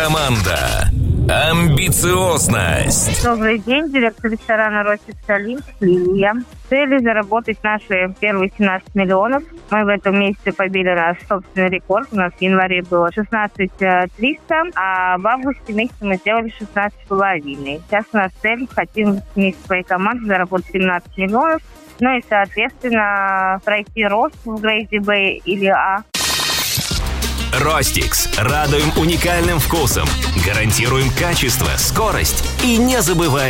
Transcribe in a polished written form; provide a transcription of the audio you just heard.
Команда. Амбициозность. Добрый день, директор ресторана «Ростикс Олимп» Лилия. С целью заработать наши первые 17 миллионов мы в этом месяце побили наш собственный рекорд. У нас в январе было 16 300, а в августе месяце мы сделали 16,5. Сейчас у нас цель, хотим вместе с своей командой заработать 17 миллионов. Ну и, соответственно, пройти рост в грейде Б или А. Ростикс. Радуем уникальным вкусом. Гарантируем качество, скорость и незабываемость.